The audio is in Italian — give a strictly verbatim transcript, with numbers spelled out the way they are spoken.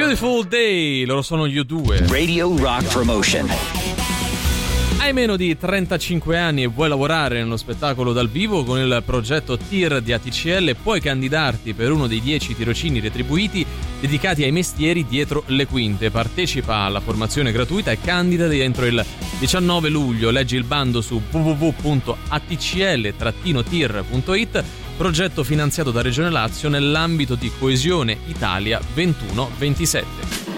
Beautiful Day, loro sono gli U due. Radio Rock Promotion. Hai meno di trentacinque anni e vuoi lavorare nello spettacolo dal vivo con il progetto T I R di A T C L, puoi candidarti per uno dei dieci tirocini retribuiti dedicati ai mestieri dietro le quinte. Partecipa alla formazione gratuita e candidati entro il diciannove luglio. Leggi il bando su w w w punto a t c l trattino t i r punto i t, progetto finanziato da Regione Lazio nell'ambito di Coesione Italia ventuno ventisette.